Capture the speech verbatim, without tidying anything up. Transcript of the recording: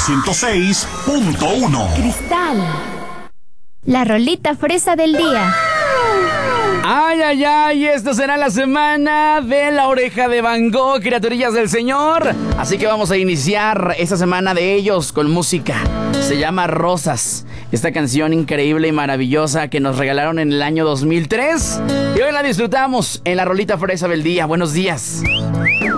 ciento seis punto uno. Cristal. La rolita fresa del día. Ay, ay, ay, esta será la semana de La Oreja de Van Gogh, criaturillas del Señor. Así que vamos a iniciar esta semana de ellos con música. Se llama Rosas. Esta canción increíble y maravillosa que nos regalaron en el año dos mil tres. Y hoy la disfrutamos en la rolita fresa del día. Buenos días.